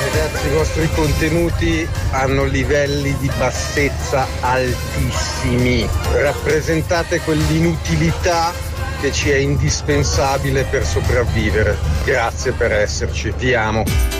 Ragazzi, i vostri contenuti hanno livelli di bassezza altissimi. Rappresentate quell'inutilità che ci è indispensabile per sopravvivere. Grazie per esserci, vi amo.